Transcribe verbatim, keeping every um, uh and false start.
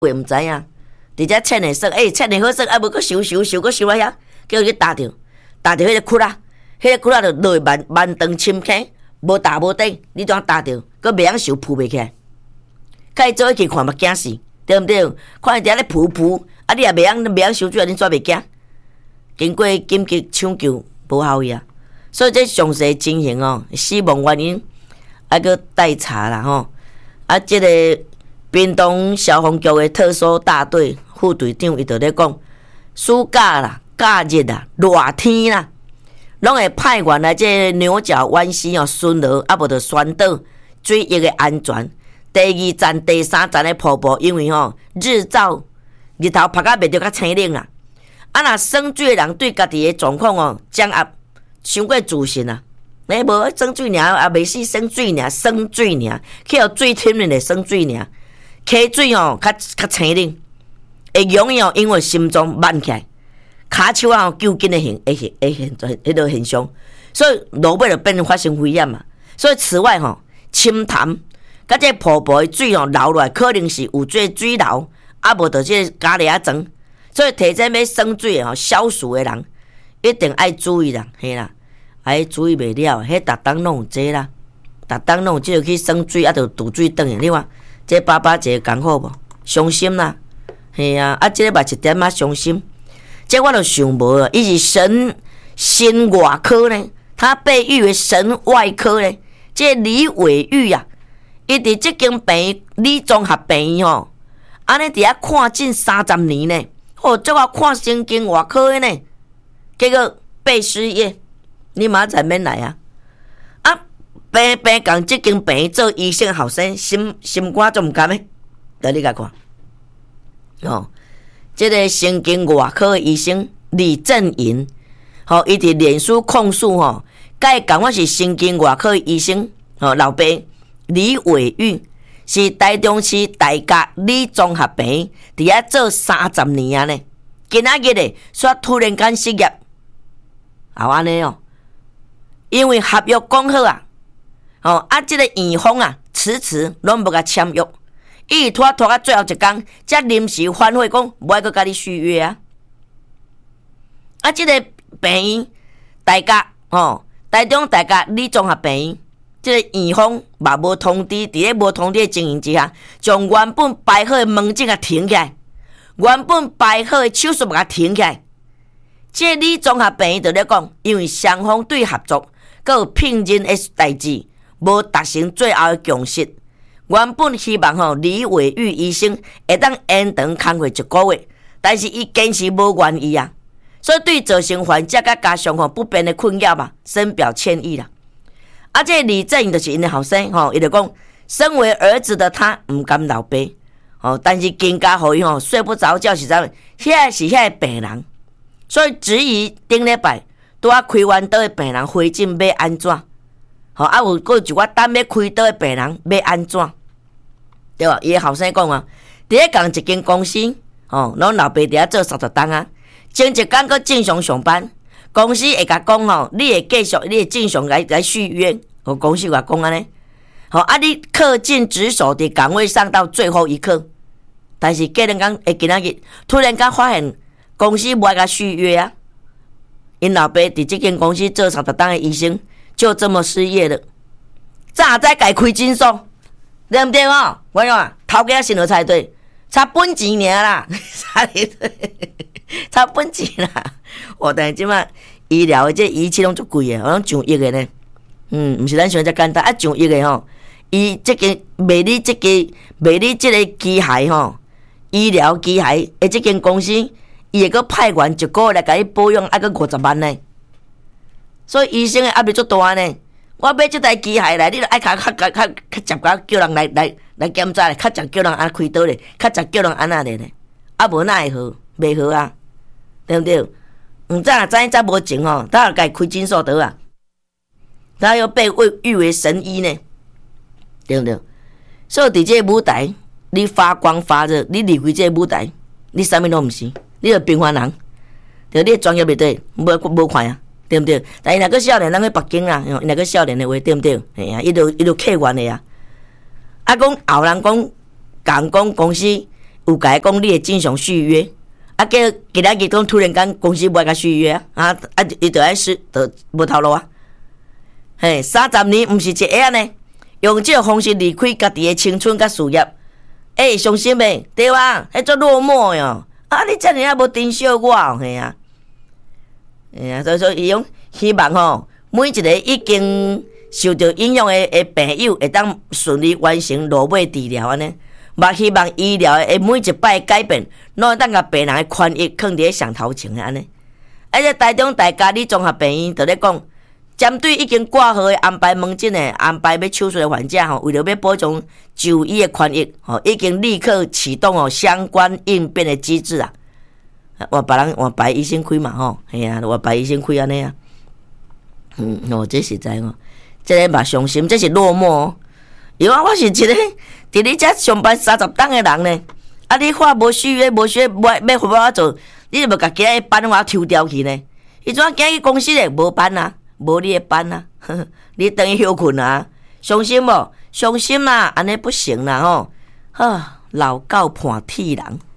话毋知影，伫遮切的说，诶、欸，切的好说，啊，无搁收收收搁收啊遐，叫伊去打着，打着迄个窟仔，迄、那个窟仔就落万万长深坑，无大无短，你怎打着，搁袂晓收扑袂起来，甲伊做一去看嘛惊死，对毋对？看伊伫遐咧扑扑，啊，你也袂晓袂晓收水，你怎袂惊？经过紧急抢救无效伊啊，所以这详细情形哦，死亡原因还搁待查啦吼，啊，即、这个。屏东消防局的特殊大队副队长伊就咧讲，暑假啦、假日啦、热天啦，拢会派员来这牛角湾溪哦巡逻，啊无就宣导水域的安全。第二站、第三站的瀑布，因为吼日照日头晒甲袂着较青冷啦，啊若耍水的人对家己的状况哦掌握伤过自信啊。你无耍水尔，也袂死耍水尔，耍水尔，去互水忝咧耍水尔。溪水哦，较较青冷，会容易哦，因为心脏慢起来，骹手啊揪紧的现会现会现迄个现象，所以路尾就变发生危险嘛。所以此外吼、哦，深潭甲这瀑布的水哦流落来，可能是有这水流，啊无就这咖喱啊脏。所以提前要耍水吼，消暑的人一定爱注意啦，嘿啦，爱注意袂了，迄逐当拢有这啦，逐当拢有这去耍水，啊，就渡水转去，你看。这爸爸一个讲好无？伤心啦，嘿啊！啊，这个嘛一点啊伤心。这我都想无啊，伊是神心外科呢，他被誉为神外科呢。这李伟玉啊，伊伫这间病院李综合病院吼，安尼伫遐看近三十年呢，哦，这我看神经外科的呢，结果被失业，你明仔载免来啊！啊！平平共即间病院做医生的后生，心心肝总毋甘诶，来你甲看，哦，即、这个神经外科的医生李正银，吼、哦，伊伫脸书控诉吼，甲伊讲我是神经外科的医生，吼、哦，老爸李伟玉是台中市大甲李综合病院伫遐做三十年啊呢，今仔日咧，煞突然间失业，后安尼哦，因为合约讲好啊。哦，啊，即、这个院方啊，迟迟拢无甲签约，伊拖拖到最后一天，才临时反悔讲，无爱阁甲你续约啊。啊，即、这个病院，大家哦，台中大家李综合病院，即、这个院方嘛无通知，伫咧无通知的情形之下，将原本排好的门诊啊停起来，原本排好的手术嘛甲停起来。即、这个李综合病院就咧讲，因为双方对合作，佮有聘任的代志。无达成最后的共识，原本希望吼李伟玉医生会当延长工会一个月，但是伊坚持无愿意啊，所以对造成患者甲家属吼不便的困扰嘛，深表歉意啦。啊，这李正就是因的后生吼，伊就讲，身为儿子的他毋甘老爸，吼，但是更加互伊吼睡不着觉是啥物？遐是遐个病人，所以质疑顶礼拜拄啊开完刀的病人回诊要安怎？吼、哦、啊，有个一我等要开刀的病人要安怎？对吧？伊个后生讲啊，伫咧共一间公司，吼、哦，拢老爸伫遐做三十档啊，前一工搁正常上班，公司会甲讲吼，你会继续，你会正常来来续约，哦，公司甲讲安尼，吼、哦、啊，你恪尽职守伫岗位上到最后一刻，但是过两工会今仔日突然间发现公司无爱甲续约啊，因老爸伫即间公司做三十档的医生。就这么失业了，早知该开诊所，对不对哦？我讲啊，头家先落才对，差本钱尔啦，差你差本钱啦。我但是即马医疗的这仪器拢足贵的，我拢上亿的呢。嗯，毋是咱想遮简单，啊上亿的吼，伊这个卖你这个卖你这个机械吼，医疗机械的这间公司，伊会阁派员一个月来甲你保养，啊阁五十万呢。所以医生的压力足大呢。我买这台机械来，你著爱较较较较较接甲叫人来来来检查咧，较接叫人安开刀咧，较接叫人安那咧咧，啊无哪会好？袂好啊，对不对？毋知啊，知影则无情吼，他也该开诊所得啊，他又被誉为神医呢，对不对？所以伫这个舞台，你发光发热，你离开这个舞台，你啥物拢毋是，你就平凡人，对，你专业袂对，无无看啊。对不对？但伊若个少年，咱去北京啦，伊若个少年的话，对不对？哎呀，伊就伊就客观的呀。啊，讲后人讲，讲讲公司有甲伊讲你会正常续约，啊，叫今仔日讲突然间公司无甲续约啊，啊啊，伊就爱是就无头路啊。嘿，三十年毋是一下呢，用这个方式离开家己的青春甲事业，诶、欸，伤心诶，对吧？迄做落寞哟，啊，你遮尔啊无珍惜我，嘿啊，哎啊，所以说伊讲希望吼，每一个已经受到影响的诶朋友会当顺利完成落尾治疗安尼。嘛希望医疗的每一摆改变，拢会当甲病人的权益放伫上头前的安尼。而且台中大家理综合病院就咧讲，针对已经挂号的安排门诊的、安排要手术的患者吼，为了要保障就医的权益，吼已经立刻启动哦相关应变的机制啊。换别人换别医生开嘛吼，系啊，换别医生开安尼啊。嗯，哦，这实在哦，这个嘛伤心，这是落寞哦。因为我是一个伫你遮上班三十档的人呢，啊，你话无续约，无续约，要要互我做，你就要甲今日班我抽掉去呢？伊怎今日公司咧无班啊，无你的班啊，呵呵你等于休困啊，伤心无？伤心啦，安尼不行啦吼，啊，老狗判铁人。